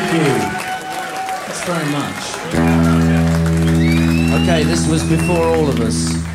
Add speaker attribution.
Speaker 1: Thank you. Thanks very much. Okay, this was Before All of Us.